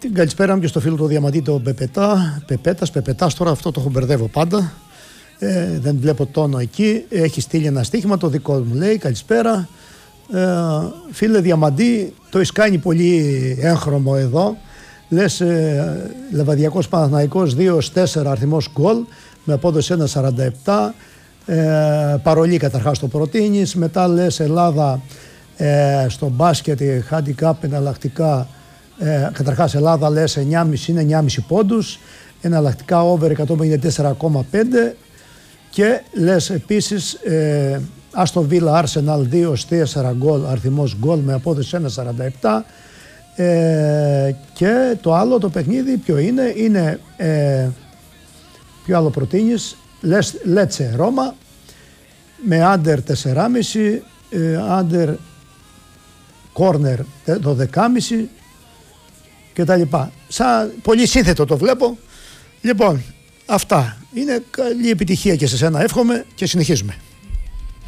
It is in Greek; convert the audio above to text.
Την καλησπέρα μου και στο φίλο του Διαμαντή, τον Πεπέτας, τώρα αυτό το έχω μπερδεύω πάντα. Δεν βλέπω τόνο εκεί. Έχει στείλει ένα στοίχημα, το δικό μου λέει. Καλησπέρα. Φίλε Διαμαντή, το έχεις κάνει πολύ έγχρωμο εδώ. Λες Λεβαδιακός Παναθηναϊκός 2-4 αριθμός γκολ με απόδοση 1,47. Παρολί καταρχάς το προτείνεις. Μετά λες Ελλάδα στο μπάσκετ, handicap εναλλακτικά. Καταρχάς Ελλάδα λες 9,5 είναι 9,5 πόντους. Εναλλακτικά over 154,5. Και λες επίσης Άστον Βίλα Arsenal 2-4 γκολ αριθμός γκολ με απόδοση 1,47. Και το άλλο το παιχνίδι ποιο είναι ποιο άλλο προτείνεις? Λέτσε Ρώμα με άντερ 4,5, άντερ κόρνερ 12,5 και τα λοιπά. Σαν πολύ σύνθετο το βλέπω. Λοιπόν, αυτά. Είναι καλή επιτυχία και σε σένα εύχομαι και συνεχίζουμε.